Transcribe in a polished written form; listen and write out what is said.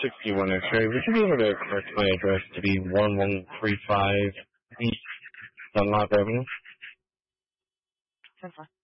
61 X-ray. Would you be able to correct my address to be 1135 East Dunlop Avenue? 10-4.